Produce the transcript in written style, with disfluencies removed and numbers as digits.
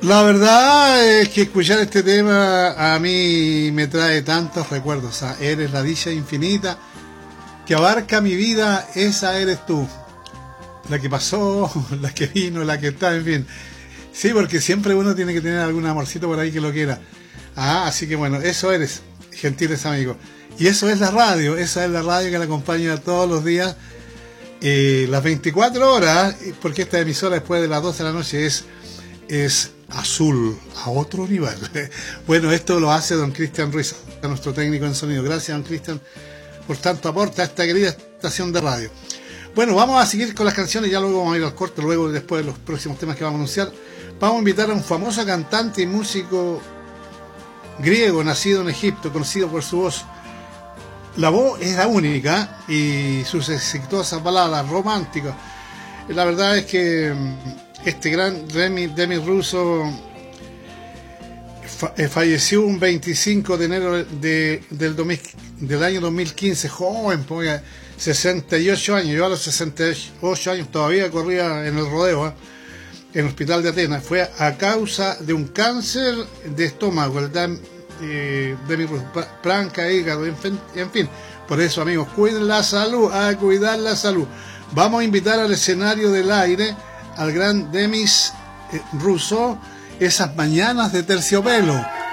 La verdad es que escuchar este tema a mí me trae tantos recuerdos. O sea, eres la dicha infinita que abarca mi vida, esa eres tú. La que pasó, la que vino, la que está, en fin. Sí, porque siempre uno tiene que tener algún amorcito por ahí que lo quiera. Ah, así que bueno, eso eres, gentiles amigos. Y eso es la radio, esa es la radio que la acompaña todos los días, las 24 horas, porque esta emisora después de las 12 de la noche es azul, a otro nivel. Bueno, esto lo hace don Cristian Ruiz, nuestro técnico en sonido. Gracias, don Cristian, por tanto aporte a esta querida estación de radio. Bueno, vamos a seguir con las canciones, ya luego vamos a ir al corte, luego después de los próximos temas que vamos a anunciar. Vamos a invitar a un famoso cantante y músico griego, nacido en Egipto, conocido por su voz. La voz era única y sus exitosas baladas románticas. La verdad es que este gran Demis Roussos falleció un 25 de enero del año 2015, joven, 68 años. Yo a los 68 años todavía corría en el rodeo, en el hospital de Atenas. Fue a causa de un cáncer de estómago, el Demis Roussos, planca, hígado, en fin. Por eso, amigos, cuiden la salud, a cuidar la salud. Vamos a invitar al escenario del aire al gran Demis Roussos, esas mañanas de terciopelo.